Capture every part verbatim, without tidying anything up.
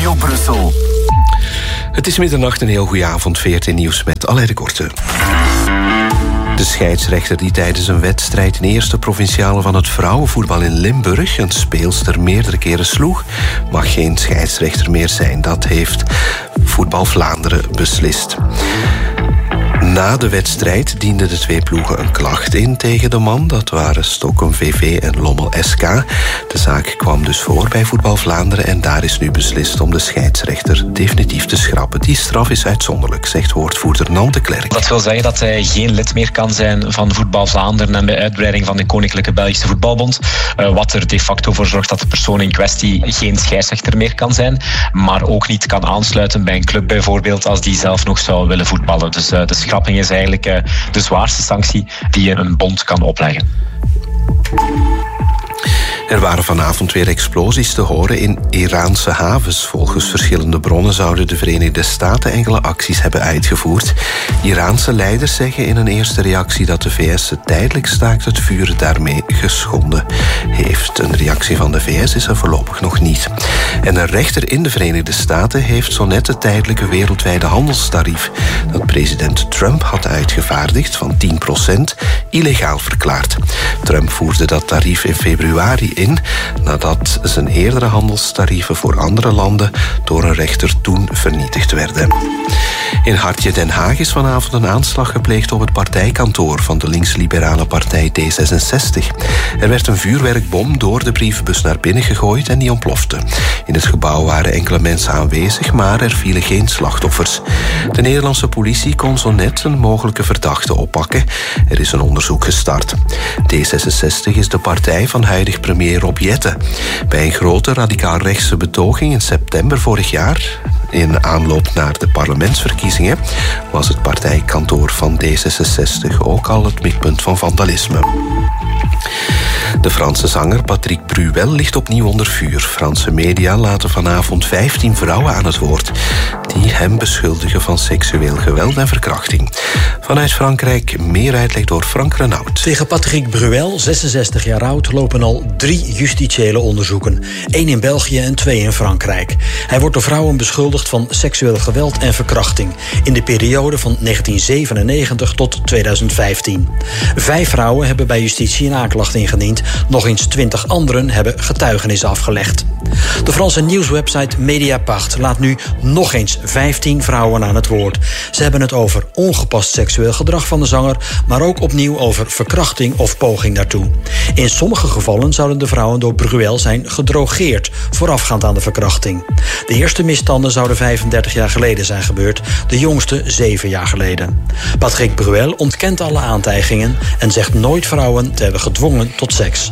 Studio Brussel. Het is middernacht, een heel goede avond. V R T Nieuws met Alain de Korte. De scheidsrechter die tijdens een wedstrijd in eerste provinciale van het vrouwenvoetbal in Limburg een speelster meerdere keren sloeg, mag geen scheidsrechter meer zijn. Dat heeft Voetbal Vlaanderen beslist. Na de wedstrijd dienden de twee ploegen een klacht in tegen de man. Dat waren Stockholm V V en Lommel S K. De zaak kwam dus voor bij Voetbal Vlaanderen en daar is nu beslist om de scheidsrechter definitief te schrappen. Die straf is uitzonderlijk, zegt woordvoerder Nan de Klerk. Dat wil zeggen dat hij geen lid meer kan zijn van Voetbal Vlaanderen en bij uitbreiding van de Koninklijke Belgische Voetbalbond. Uh, wat er de facto voor zorgt dat de persoon in kwestie geen scheidsrechter meer kan zijn, maar ook niet kan aansluiten bij een club bijvoorbeeld als die zelf nog zou willen voetballen. Dus uh, de schrapping is eigenlijk uh, de zwaarste sanctie die een bond kan opleggen. Er waren vanavond weer explosies te horen in Iraanse havens. Volgens verschillende bronnen zouden de Verenigde Staten enkele acties hebben uitgevoerd. Iraanse leiders zeggen in een eerste reactie dat de V S het tijdelijk staakt het vuren daarmee geschonden heeft. Een reactie van de V S is er voorlopig nog niet. En een rechter in de Verenigde Staten heeft zo net het tijdelijke wereldwijde handelstarief dat president Trump had uitgevaardigd van tien procent illegaal verklaard. Trump voerde dat tarief in februari in, nadat zijn eerdere handelstarieven voor andere landen door een rechter toen vernietigd werden. In Hartje Den Haag is vanavond een aanslag gepleegd op het partijkantoor van de links-liberale partij D zesenzestig. Er werd een vuurwerkbom door de brievenbus naar binnen gegooid en die ontplofte. In het gebouw waren enkele mensen aanwezig, maar er vielen geen slachtoffers. De Nederlandse politie kon zo net een mogelijke verdachte oppakken. Er is een onderzoek gestart. D zesenzestig is de partij van huidig premier Rob Jetten. Bij een grote radicaal-rechtse betoging in september vorig jaar, in aanloop naar de parlementsverkiezingen, was het partijkantoor van D zesenzestig ook al het mikpunt van vandalisme. De Franse zanger Patrick Bruel ligt opnieuw onder vuur. Franse media laten vanavond vijftien vrouwen aan het woord die hem beschuldigen van seksueel geweld en verkrachting. Vanuit Frankrijk meer uitleg door Frank Renaud. Tegen Patrick Bruel, zesenzestig jaar oud, lopen al drie justitiële onderzoeken. Eén in België en twee in Frankrijk. Hij wordt door vrouwen beschuldigd van seksueel geweld en verkrachting in de periode van negentien zevenennegentig tot tweeduizend vijftien. Vijf vrouwen hebben bij justitie een aanklacht ingediend. Nog eens twintig anderen hebben getuigenissen afgelegd. De Franse nieuwswebsite Mediapart laat nu nog eens vijftien vrouwen aan het woord. Ze hebben het over ongepast seksueel gedrag van de zanger, maar ook opnieuw over verkrachting of poging daartoe. In sommige gevallen zouden de vrouwen door Bruel zijn gedrogeerd voorafgaand aan de verkrachting. De eerste misstanden zouden vijfendertig jaar geleden zijn gebeurd, de jongste zeven jaar geleden. Patrick Bruel ontkent alle aantijgingen en zegt nooit vrouwen te hebben gedwongen tot seks.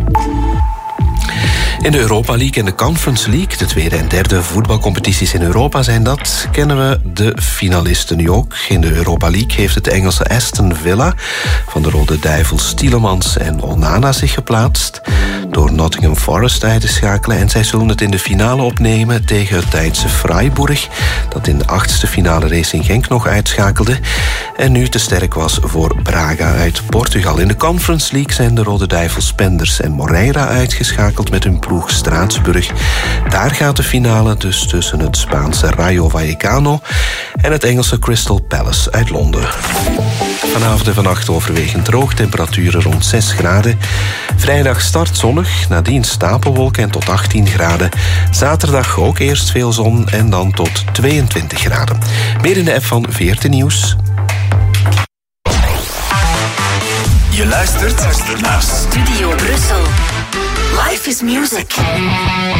In de Europa League en de Conference League, de tweede en derde voetbalcompetities in Europa zijn dat, kennen we de finalisten nu ook. In de Europa League heeft het Engelse Aston Villa van de Rode Duivels Tielemans en Onana zich geplaatst door Nottingham Forest uit te schakelen. En zij zullen het in de finale opnemen tegen het Duitse Freiburg, dat in de achtste finale Racing Genk nog uitschakelde en nu te sterk was voor Braga uit Portugal. In de Conference League zijn de Rode Duivels Penders en Moreira uitgeschakeld met hun ploeg Straatsburg. Daar gaat de finale dus tussen het Spaanse Rayo Vallecano en het Engelse Crystal Palace uit Londen. Vanavond en vannacht overwegend droog, temperaturen rond zes graden. Vrijdag start zonnig, nadien stapelwolken en tot achttien graden. Zaterdag ook eerst veel zon en dan tot tweeëntwintig graden. Meer in de app van V R T Nieuws. Je luistert naar Studio Brussel. Life is music.